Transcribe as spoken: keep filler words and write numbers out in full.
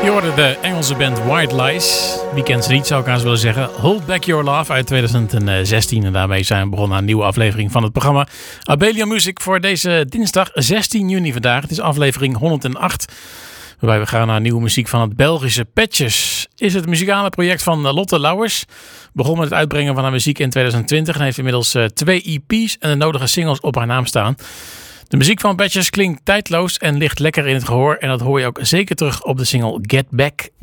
Je hoorde de Engelse band White Lies. Wie kent ze niet, zou ik aan willen zeggen. Hold Back Your Love uit twintig zestien. En daarmee zijn we begonnen aan een nieuwe aflevering van het programma Abelia Music voor deze dinsdag zestien juni vandaag. Het is aflevering honderdacht. Waarbij we gaan naar nieuwe muziek van het Belgische Patches. Is het muzikale project van Lotte Lauwers. Begon met het uitbrengen van haar muziek in twintig twintig. En heeft inmiddels uh, twee E P's en de nodige singles op haar naam staan. De muziek van Patches klinkt tijdloos en ligt lekker in het gehoor. En dat hoor je ook zeker terug op de single Get Back